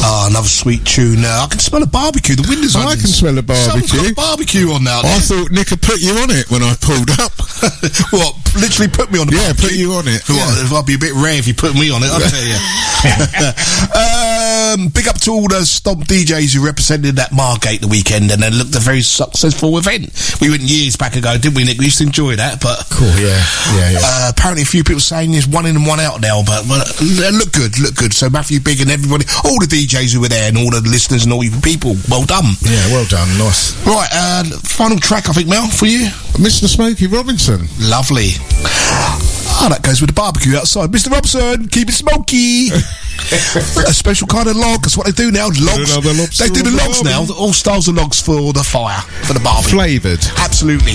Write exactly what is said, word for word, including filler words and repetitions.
Oh, another sweet tune. Uh, I can smell a barbecue. The windows I on. can smell a barbecue. Someone's got a barbecue on now. I thought Nick had put you on it when I pulled up. What? Literally put me on the Yeah, barbecue? put you on it. Well, Yeah. I'd be a bit rare if you put me on it, I'll tell you. um, big up to all the Stomp D Js who represented that Margate the weekend, and it looked a very successful event. We went years back ago, didn't we, Nick? We used to enjoy that, but Cool, yeah, yeah, yeah. uh, apparently a few people saying there's one in and one out now, but, but uh, look good, look good. So Matthew Big and everybody, all the D Js who were there, and all the listeners and all you people, well done. Yeah, well done, nice. Right, uh, final track, I think, Mel, for you. Mister Smokey Robinson. Lovely. Oh, that goes with the barbecue outside. Mister Robson, keep it smoky. A special kind of log. That's what they do now. Logs. Another lobster They do the on the logs now. barbie. All styles of logs for the fire, for the barbecue. Flavoured. Absolutely.